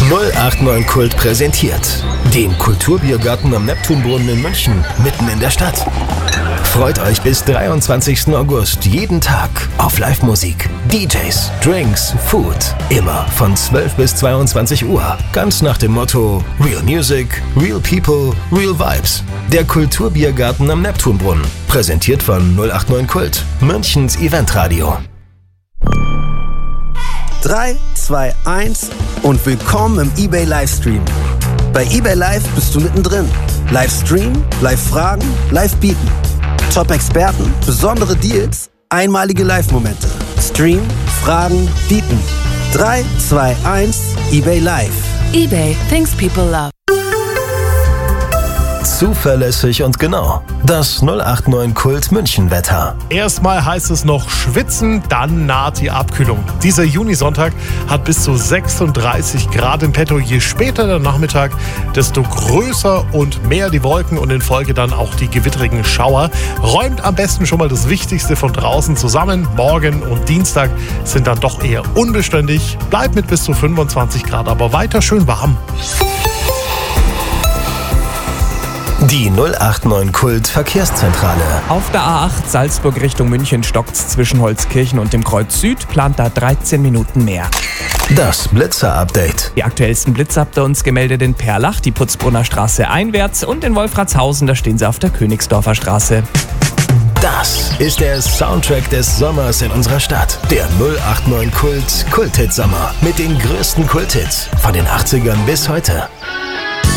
089 Kult präsentiert den Kulturbiergarten am Neptunbrunnen in München, mitten in der Stadt. Freut euch bis 23. August jeden Tag auf Live-Musik, DJs, Drinks, Food. Immer von 12 bis 22 Uhr. Ganz nach dem Motto Real Music, Real People, Real Vibes. Der Kulturbiergarten am Neptunbrunnen. Präsentiert von 089 Kult, Münchens Eventradio. 3, 2, 1 und willkommen im eBay Livestream. Bei eBay Live bist du mittendrin. Livestream, Live-Fragen, Live-Bieten. Top-Experten, besondere Deals, einmalige Live-Momente. Stream, Fragen, Bieten. 3, 2, 1, eBay Live. eBay, things people love. Zuverlässig und genau. Das 089 Kult München-Wetter. Erstmal heißt es noch schwitzen, dann naht die Abkühlung. Dieser Junisonntag hat bis zu 36 Grad im Petto. Je später der Nachmittag, desto größer und mehr die Wolken und in Folge dann auch die gewitterigen Schauer. Räumt am besten schon mal das Wichtigste von draußen zusammen. Morgen und Dienstag sind dann doch eher unbeständig. Bleibt mit bis zu 25 Grad, aber weiter schön warm. Die 089 Kult Verkehrszentrale. Auf der A8 Salzburg Richtung München stockt's zwischen Holzkirchen und dem Kreuz Süd, plant da 13 Minuten mehr. Das Blitzer-Update. Die aktuellsten Blitze habt ihr uns gemeldet in Perlach, die Putzbrunner Straße einwärts und in Wolfratshausen, da stehen sie auf der Königsdorfer Straße. Das ist der Soundtrack des Sommers in unserer Stadt. Der 089 Kult Kulthit-Sommer mit den größten Kulthits von den 80ern bis heute.